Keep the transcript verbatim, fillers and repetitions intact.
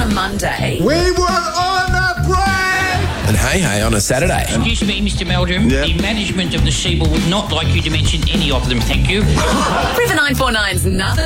a Monday. We were on a break! And hey, hey, on a Saturday. Excuse me, Mister Meldrum. Yeah. The management of the Seaboard would not like you to mention any of them, thank you. River nine four nine's nothing.